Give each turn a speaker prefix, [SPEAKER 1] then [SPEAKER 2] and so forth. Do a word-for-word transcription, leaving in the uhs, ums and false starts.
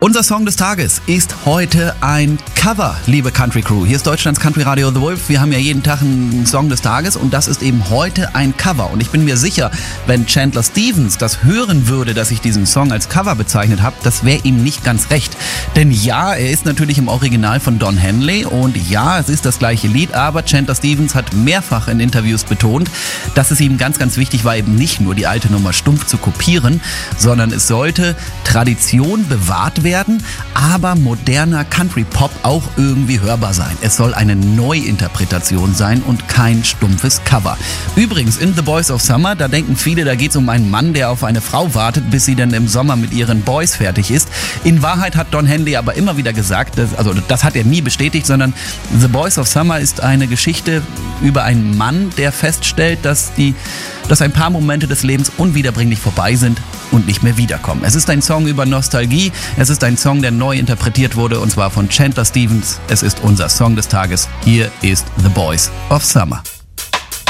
[SPEAKER 1] Unser Song des Tages ist heute ein Cover, liebe Country Crew. Hier ist Deutschlands Country Radio The Wolf. Wir haben ja jeden Tag einen Song des Tages und das ist eben heute ein Cover. Und ich bin mir sicher, wenn Chandler Stevens das hören würde, dass ich diesen Song als Cover bezeichnet habe, das wäre ihm nicht ganz recht. Denn ja, er ist natürlich im Original von Don Henley und ja, es ist das gleiche Lied, aber Chandler Stevens hat mehrfach in Interviews betont, dass es ihm ganz, ganz wichtig war, eben nicht nur die alte Nummer stumpf zu kopieren, sondern es sollte Tradition bewahrt werden, aber moderner Country-Pop auch irgendwie hörbar sein. Es soll eine Neuinterpretation sein und kein stumpfes Cover. Übrigens, in The Boys of Summer, da denken viele, da geht es um einen Mann, der auf eine Frau wartet, bis sie dann im Sommer mit ihren Boys fertig ist. In Wahrheit hat Don Henley aber immer wieder gesagt, dass, also das hat er nie bestätigt, sondern The Boys of Summer ist eine Geschichte über einen Mann, der feststellt, dass, die, dass ein paar Momente des Lebens unwiederbringlich vorbei sind und nicht mehr wiederkommen. Es ist ein Song über Nostalgie, es ist ein Song, der neu interpretiert wurde und zwar von Chandler Stevens. Es ist unser Song des Tages. Hier ist The Boys of Summer.